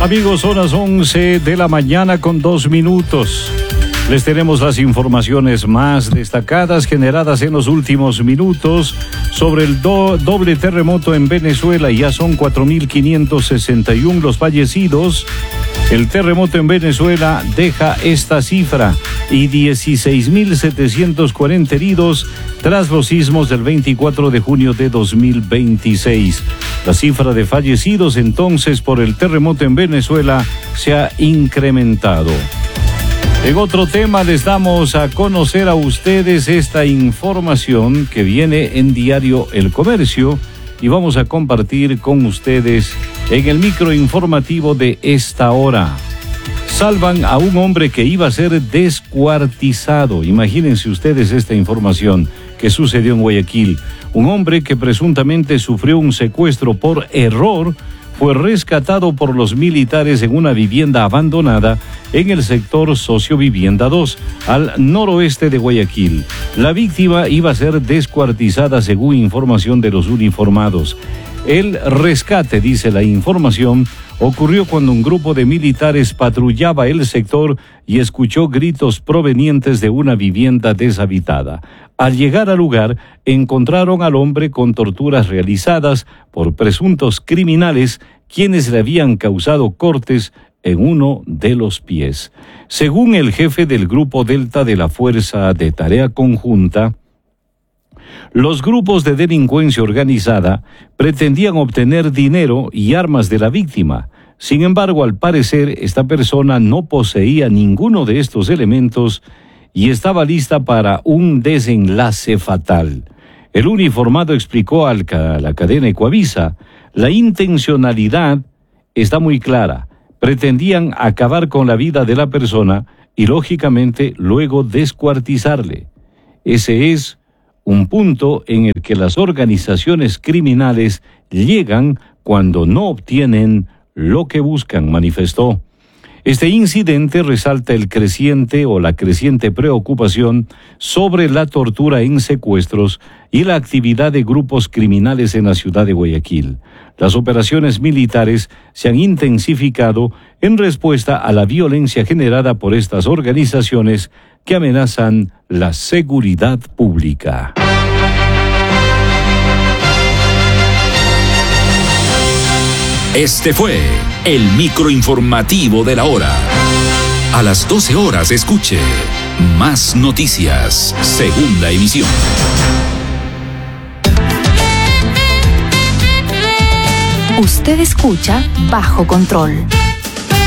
Amigos, son las 11 de la mañana con 2 minutos. Les tenemos las informaciones más destacadas generadas en los últimos minutos sobre el doble terremoto en Venezuela. Ya son 4.561 los fallecidos. El terremoto en Venezuela deja esta cifra y 16.740 heridos tras los sismos del 24 de junio de 2026. La cifra de fallecidos entonces por el terremoto en Venezuela se ha incrementado. En otro tema les damos a conocer a ustedes esta información que viene en Diario El Comercio y vamos a compartir con ustedes en el microinformativo de esta hora. Salvan a un hombre que iba a ser descuartizado. Imagínense ustedes esta información que sucedió en Guayaquil. Un hombre que presuntamente sufrió un secuestro por error fue rescatado por los militares en una vivienda abandonada en el sector Sociovivienda 2, al noroeste de Guayaquil. La víctima iba a ser descuartizada según información de los uniformados. El rescate, dice la información, ocurrió cuando un grupo de militares patrullaba el sector y escuchó gritos provenientes de una vivienda deshabitada. Al llegar al lugar, encontraron al hombre con torturas realizadas por presuntos criminales, quienes le habían causado cortes en uno de los pies. Según el jefe del Grupo Delta de la Fuerza de Tarea Conjunta, los grupos de delincuencia organizada pretendían obtener dinero y armas de la víctima. Sin embargo, al parecer, esta persona no poseía ninguno de estos elementos y estaba lista para un desenlace fatal. El uniformado explicó a la cadena Ecuavisa: la intencionalidad está muy clara. Pretendían acabar con la vida de la persona y, lógicamente, luego descuartizarle. Ese es un punto en el que las organizaciones criminales llegan cuando no obtienen lo que buscan, manifestó. Este incidente resalta la creciente preocupación sobre la tortura en secuestros y la actividad de grupos criminales en la ciudad de Guayaquil. Las operaciones militares se han intensificado en respuesta a la violencia generada por estas organizaciones que amenazan la seguridad pública. Este fue el microinformativo de la hora. A las 12 horas escuche Más Noticias, segunda emisión. Usted escucha Bajo Control.